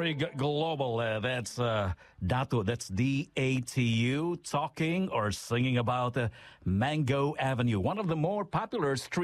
very global. That's Datu. That's Datu talking or singing about Mango Avenue, one of the more popular streets